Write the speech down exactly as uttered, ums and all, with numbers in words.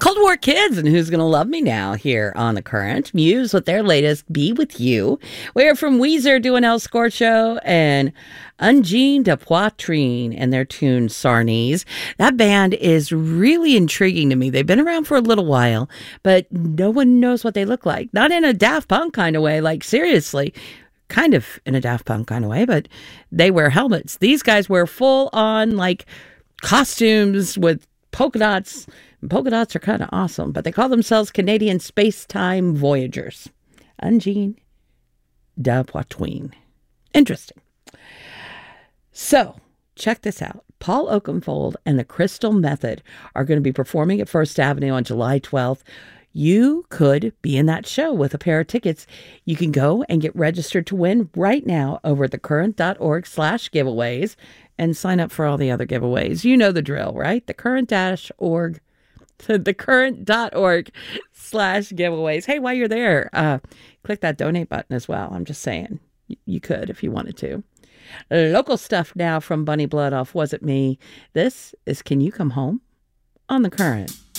Cold War Kids and Who's Gonna Love Me Now here on The Current. Muse with their latest Be With You. We are from Weezer doing El Scorcho and Ungine de Poitrine and their tune Sarnies. That band is really intriguing to me. They've been around for a little while, but no one knows what they look like. Not in a Daft Punk kind of way, like seriously. Kind of in a Daft Punk kind of way, but they wear helmets. These guys wear full on like costumes with polka dots. And polka dots are kind of awesome, but they call themselves Canadian Space-Time Voyagers. Ungine de Poitrine. Interesting. So, check this out. Paul Oakenfold and the Crystal Method are going to be performing at First Avenue on July twelfth. You could be in that show with a pair of tickets. You can go and get registered to win right now over at thecurrent.org slash giveaways and sign up for all the other giveaways. You know the drill, right? Thecurrent.org thecurrent.org slash giveaways. Hey, while you're there, uh, click that donate button as well. I'm just saying you could if you wanted to. Local stuff now from Bunny Blood off Was It Me. This is Can You Come Home on The Current.